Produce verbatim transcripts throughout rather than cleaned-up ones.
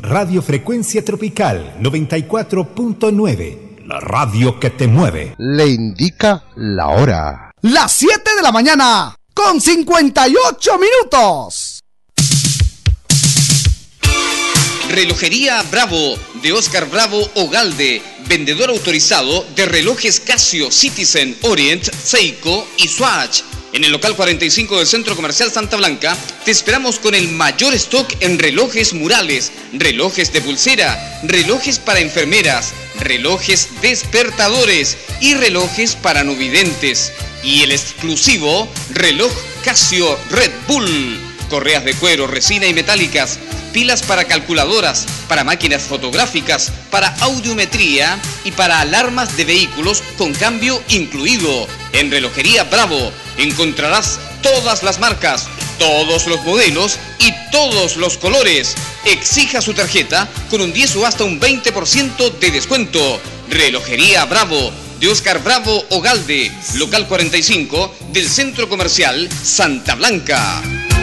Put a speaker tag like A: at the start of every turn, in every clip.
A: Radio Frecuencia Tropical noventa y cuatro punto nueve, la radio que te mueve.
B: Le indica la hora.
C: Las siete de la mañana, con cincuenta y ocho minutos.
D: Relojería Bravo, de Oscar Bravo Ogalde, vendedor autorizado de relojes Casio, Citizen, Orient, Seiko y Swatch. En el local cuarenta y cinco del Centro Comercial Santa Blanca, te esperamos con el mayor stock en relojes murales, relojes de pulsera, relojes para enfermeras, relojes despertadores y relojes para no videntes. Y el exclusivo reloj Casio Red Bull. Correas de cuero, resina y metálicas, pilas para calculadoras, para máquinas fotográficas, para audiometría y para alarmas de vehículos con cambio incluido. En Relojería Bravo encontrarás todas las marcas, todos los modelos y todos los colores. Exija su tarjeta con un diez o hasta un veinte por ciento de descuento. Relojería Bravo, de Oscar Bravo Ogalde, local cuarenta y cinco del Centro Comercial Santa Blanca.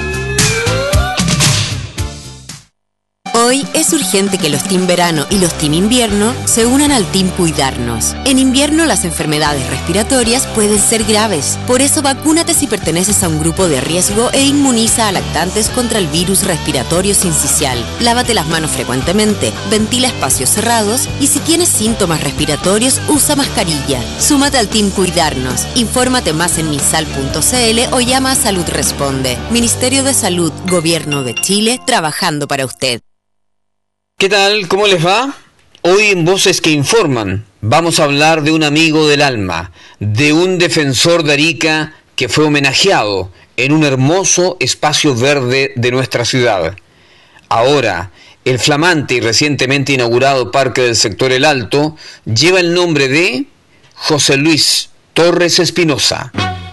E: Hoy es urgente que los Team Verano y los Team Invierno se unan al Team Cuidarnos. En invierno las enfermedades respiratorias pueden ser graves. Por eso vacúnate si perteneces a un grupo de riesgo e inmuniza a lactantes contra el virus respiratorio sincicial. Lávate las manos frecuentemente, ventila espacios cerrados y si tienes síntomas respiratorios usa mascarilla. Súmate al Team Cuidarnos. Infórmate más en minsal punto cl o llama a Salud Responde. Ministerio de Salud, Gobierno de Chile, trabajando para usted.
F: ¿Qué tal? ¿Cómo les va? Hoy en Voces que Informan vamos a hablar de un amigo del alma, de un defensor de Arica que fue homenajeado en un hermoso espacio verde de nuestra ciudad. Ahora, el flamante y recientemente inaugurado Parque del Sector El Alto lleva el nombre de José Luis Torres Espinosa.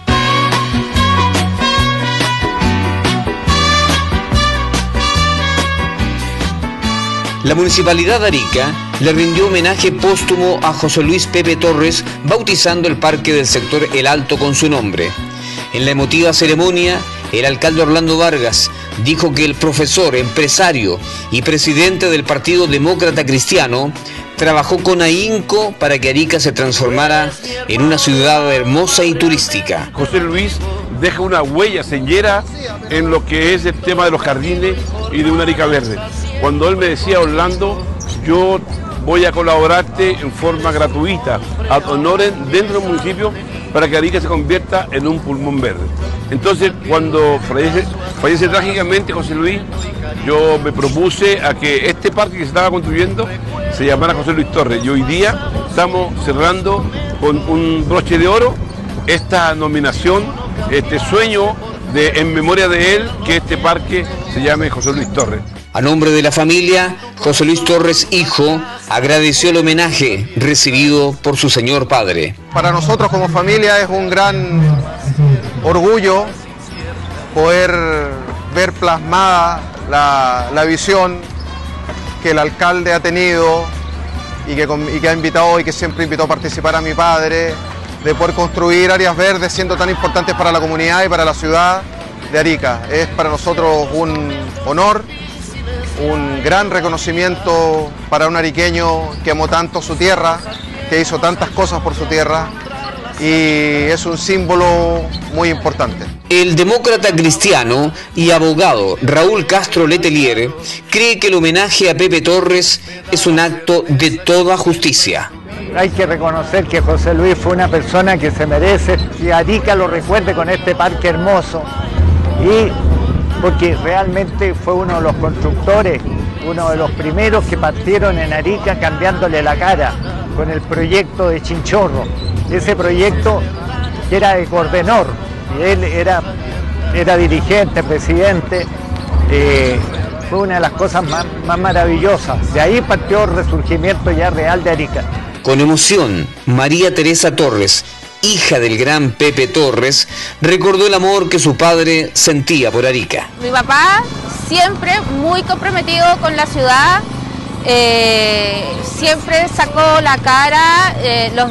F: La Municipalidad de Arica le rindió homenaje póstumo a José Luis Pepe Torres, bautizando el Parque del Sector El Alto con su nombre. En la emotiva ceremonia, el alcalde Orlando Vargas dijo que el profesor, empresario y presidente del Partido Demócrata Cristiano trabajó con ahínco para que Arica se transformara en una ciudad hermosa y turística.
G: José Luis deja una huella señera en lo que es el tema de los jardines y de una Arica verde. Cuando él me decía, Orlando, yo voy a colaborarte en forma gratuita, ad honorem, dentro del municipio, para que Arica se convierta en un pulmón verde. Entonces, cuando fallece, fallece trágicamente José Luis, yo me propuse a que este parque que se estaba construyendo se llamara José Luis Torres. Y hoy día estamos cerrando con un broche de oro esta nominación, este sueño de, en memoria de él, que este parque se llame José Luis Torres.
F: A nombre de la familia, José Luis Torres, hijo, agradeció el homenaje recibido por su señor padre.
H: Para nosotros como familia es un gran orgullo poder ver plasmada la, la visión que el alcalde ha tenido y que, y que ha invitado y que siempre invitó a participar a mi padre, de poder construir áreas verdes siendo tan importantes para la comunidad y para la ciudad de Arica. Es para nosotros un honor, un gran reconocimiento para un ariqueño que amó tanto su tierra, que hizo tantas cosas por su tierra, y es un símbolo muy importante.
F: El demócrata cristiano y abogado Raúl Castro Letelier cree que el homenaje a Pepe Torres es un acto de toda justicia.
I: Hay que reconocer que José Luis fue una persona que se merece que Arica lo recuerde con este parque hermoso, y porque realmente fue uno de los constructores, uno de los primeros que partieron en Arica cambiándole la cara con el proyecto de Chinchorro. Ese proyecto que era de Cordenor, y él era, era dirigente, presidente, eh, fue una de las cosas más, más maravillosas. De ahí partió el resurgimiento ya real de Arica.
F: Con emoción, María Teresa Torres, hija del gran Pepe Torres, recordó el amor que su padre sentía por Arica.
J: Mi papá siempre muy comprometido con la ciudad, eh, siempre sacó la cara, eh, los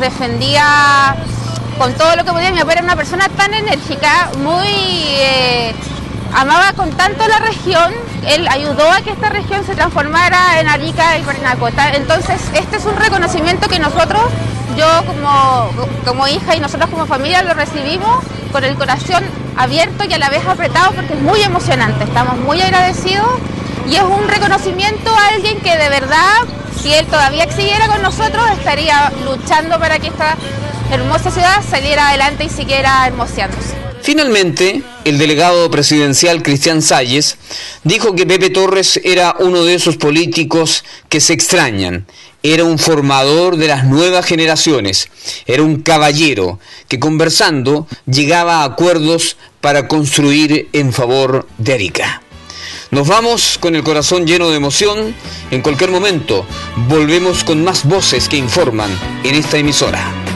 J: defendía con todo lo que podía. Mi papá era una persona tan enérgica, muy, eh, amaba con tanto la región, él ayudó a que esta región se transformara en Arica y Parinacota. Entonces este es un reconocimiento que nosotros, yo como, como hija y nosotros como familia lo recibimos con el corazón abierto y a la vez apretado porque es muy emocionante, estamos muy agradecidos y es un reconocimiento a alguien que de verdad, si él todavía siguiera con nosotros, estaría luchando para que esta hermosa ciudad saliera adelante y siguiera hermoseándose.
F: Finalmente, el delegado presidencial Cristian Salles dijo que Pepe Torres era uno de esos políticos que se extrañan. Era un formador de las nuevas generaciones, era un caballero que conversando llegaba a acuerdos para construir en favor de Arica. Nos vamos con el corazón lleno de emoción. En cualquier momento volvemos con más voces que informan en esta emisora.